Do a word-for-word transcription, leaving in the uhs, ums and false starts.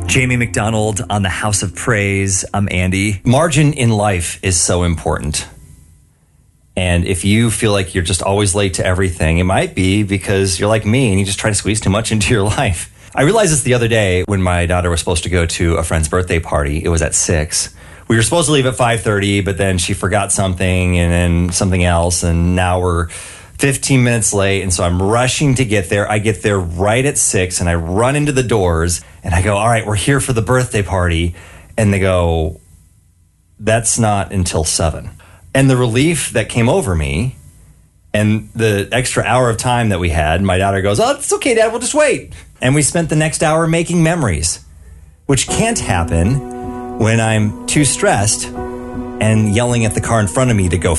Jamie McDonald on the House of Praise. I'm Andy. Margin in life is so important. And if you feel like you're just always late to everything, it might be because you're like me and you just try to squeeze too much into your life. I realized this the other day when my daughter was supposed to go to a friend's birthday party. It was at six. We were supposed to leave at five thirty, but then she forgot something and then something else. And now we're fifteen minutes late. And so I'm rushing to get there. I get there right at six and I run into the doors and I go, all right, we're here for the birthday party. And they go, that's not until seven. And the relief that came over me and the extra hour of time that we had, my daughter goes, oh, it's okay, Dad, we'll just wait. And we spent the next hour making memories, which can't happen when I'm too stressed and yelling at the car in front of me to go